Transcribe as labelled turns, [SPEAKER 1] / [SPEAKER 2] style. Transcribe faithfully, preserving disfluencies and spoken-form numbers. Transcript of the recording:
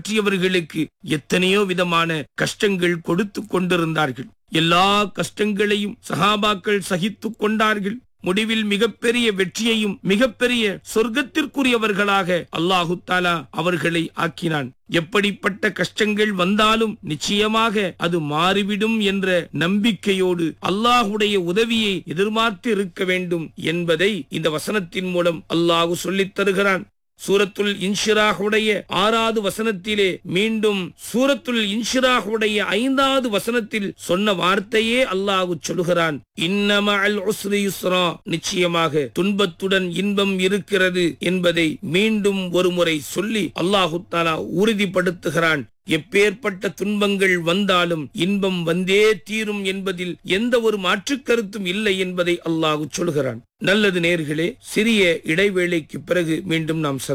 [SPEAKER 1] பின்பற்றியவர்களுக்கு எத்தனையோ விதமான கஷ்டங்கள் கொடுத்து கொண்டிருந்தார்கள். எல்லா கஷ்டங்களையும் சஹாபாக்கள் சகித்துக் கொண்டார்கள். முடிவில் மிகப்பெரிய வெற்றியையும் மிகப்பெரிய சொர்க்கத்திற்குரியவர்களாக அல்லாஹு தஆலா அவர்களை ஆக்கினான். எப்படிப்பட்ட கஷ்டங்கள் வந்தாலும் நிச்சயமாக அது மாறிவிடும் என்ற நம்பிக்கையோடு அல்லாஹுடைய உதவியை எதிர்பார்த்து இருக்க வேண்டும் என்பதை இந்த வசனத்தின் மூலம் அல்லாஹ் சொல்லித் தருகிறான். சூரத்துல் இன்ஷிராஹுடைய ஆறாவது வசனத்திலே மீண்டும் சூரத்துல் இன்ஷிராஹுடைய ஐந்தாவது வசனத்தில் சொன்ன வார்த்தையே அல்லாஹ் சொல்கிறான், இன்ன மஅல் உஸ்ரி யுஸ்ரா, நிச்சயமாக துன்பத்துடன் இன்பம் இருக்கிறது என்பதை மீண்டும் ஒரு முறை சொல்லி அல்லாஹு தஆலா உறுதிப்படுத்துகிறான். எப்பேற்பட்ட துன்பங்கள் வந்தாலும் இன்பம் வந்தே தீரும் என்பதில் எந்த ஒரு மாற்று கருத்தும் இல்லை என்பதை அல்லாஹ் சொல்கிறான். நல்லது நேயர்களே, சிறிய இடைவேளைக்கு பிறகு மீண்டும் நாம்